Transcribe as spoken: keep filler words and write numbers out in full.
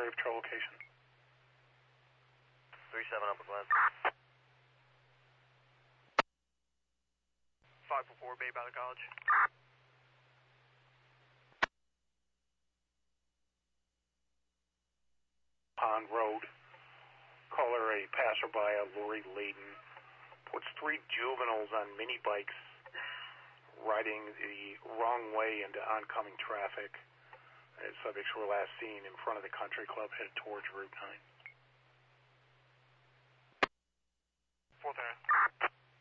area of patrol location. three seven Upper Glen. five four four Bay Valley College. Pond Road. Caller, a passerby, a lorry laden, puts three juveniles on mini bikes riding the wrong way into oncoming traffic. As subjects were last seen in front of the country club headed towards Route nine. four there.